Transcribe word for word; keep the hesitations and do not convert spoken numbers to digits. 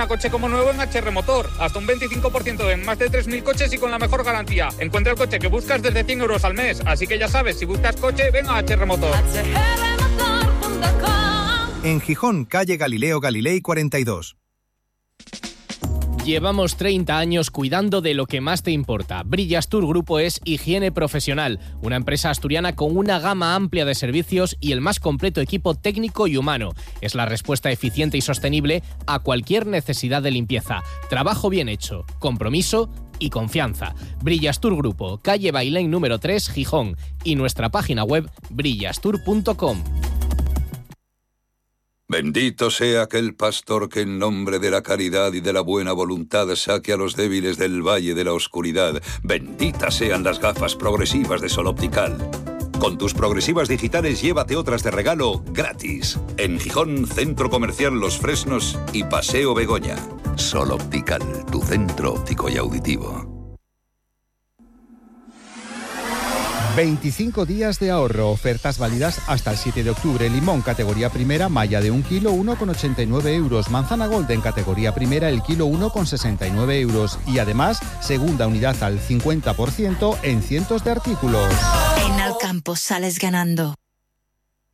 Coche como nuevo en H R Motor, hasta un veinticinco por ciento en más de tres mil coches y con la mejor garantía. Encuentra el coche que buscas desde cien euros al mes, así que ya sabes, si buscas coche, ven a H R Motor. En Gijón, calle Galileo Galilei cuarenta y dos. Llevamos treinta años cuidando de lo que más te importa. Brillastur Grupo es higiene profesional, una empresa asturiana con una gama amplia de servicios y el más completo equipo técnico y humano. Es la respuesta eficiente y sostenible a cualquier necesidad de limpieza. Trabajo bien hecho, compromiso y confianza. Brillastur Grupo, calle Bailén número tres, Gijón, y nuestra página web brillastur punto com. Bendito sea aquel pastor que en nombre de la caridad y de la buena voluntad saque a los débiles del valle de la oscuridad. Benditas sean las gafas progresivas de Sol Optical. Con tus progresivas digitales llévate otras de regalo gratis. En Gijón, Centro Comercial Los Fresnos y Paseo Begoña. Sol Optical, tu centro óptico y auditivo. veinticinco días de ahorro, ofertas válidas hasta el siete de octubre. Limón categoría primera, malla de un kilo, uno con ochenta y nueve euros. Manzana Golden categoría primera, el kilo uno con sesenta y nueve euros. Y además, segunda unidad al cincuenta por ciento en cientos de artículos. En Alcampo sales ganando.